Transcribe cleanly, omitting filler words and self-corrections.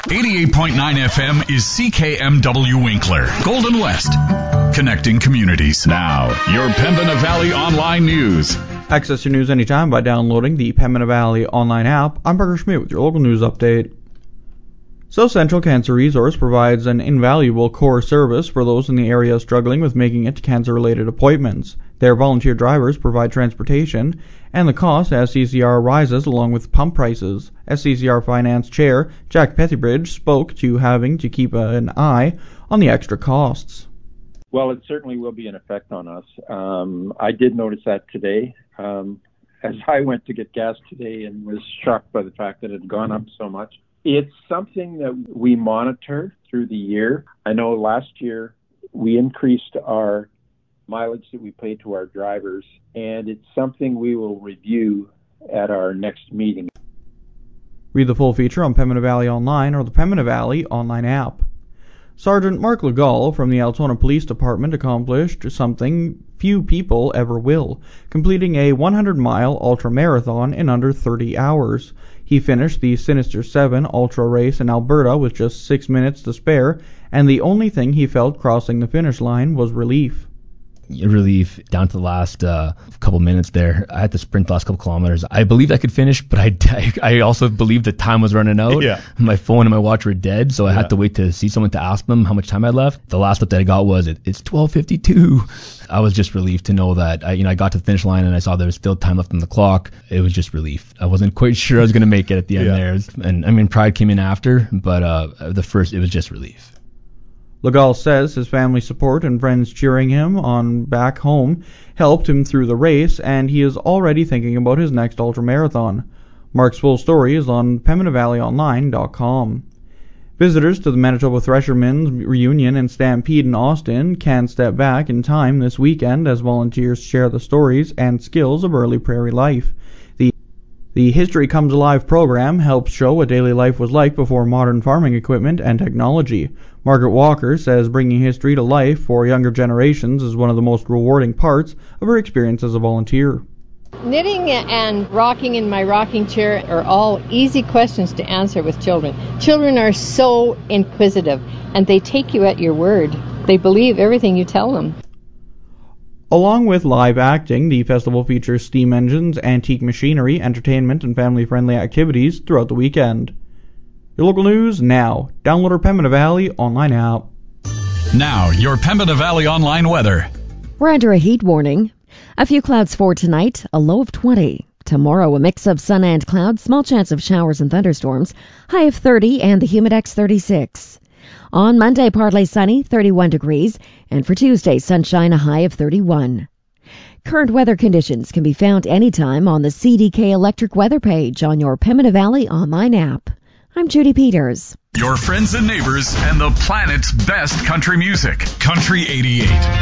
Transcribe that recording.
88.9 FM is CKMW Winkler, Golden West, connecting communities. Now, your Pembina Valley Online News. Access your news anytime by downloading the Pembina Valley Online app. I'm Parker Schmidt with your local news update. South Central Cancer Resource provides an invaluable core service for those in the area struggling with making it to cancer-related appointments. Their volunteer drivers provide transportation, and the cost as CCR rises along with pump prices. SCCR Finance Chair Jack Pethybridge spoke to having to keep an eye on the extra costs. Well, it certainly will be an effect on us. I did notice that today. As I went to get gas today and was shocked by the fact that it had gone up so much. It's something that we monitor through the year. I know last year we increased our mileage that we pay to our drivers, and it's something we will review at our next meeting. Read the full feature on Pembina Valley Online or the Pembina Valley Online app. Sergeant Mark Legault from the Altona Police Department accomplished something few people ever will, completing a 100-mile ultra-marathon in under 30 hours. He finished the Sinister 7 ultra race in Alberta with just 6 minutes to spare, and the only thing he felt crossing the finish line was relief. Relief down to the last couple minutes there. I had to sprint the last couple kilometers. I believed I could finish, but I also believed the time was running out. Yeah. My phone and my watch were dead, so I had to wait to see someone to ask them how much time I had left. The last update I got was it's 12:52. I was just relieved to know that I got to the finish line and I saw there was still time left on the clock. It was just relief. I wasn't quite sure I was going to make it at the end there. And pride came in after, but it was just relief. Legault says his family support and friends cheering him on back home helped him through the race, and he is already thinking about his next ultramarathon. Mark's full story is on PembinaValleyOnline.com. Visitors to the Manitoba Threshermen's Reunion and Stampede in Austin can step back in time this weekend as volunteers share the stories and skills of early prairie life. The History Comes Alive program helps show what daily life was like before modern farming equipment and technology. Margaret Walker says bringing history to life for younger generations is one of the most rewarding parts of her experience as a volunteer. Knitting and rocking in my rocking chair are all easy questions to answer with children. Children are so inquisitive, and they take you at your word. They believe everything you tell them. Along with live acting, the festival features steam engines, antique machinery, entertainment, and family-friendly activities throughout the weekend. Your local news now. Download our Pembina Valley Online app. Now, your Pembina Valley Online weather. We're under a heat warning. A few clouds for tonight, a low of 20. Tomorrow, a mix of sun and clouds, small chance of showers and thunderstorms, high of 30, and the Humidex 36. On Monday, partly sunny, 31 degrees, and for Tuesday, sunshine, a high of 31. Current weather conditions can be found anytime on the CDK Electric Weather page on your Pembina Valley Online app. I'm Judy Peters. Your friends and neighbors and the planet's best country music. Country 88.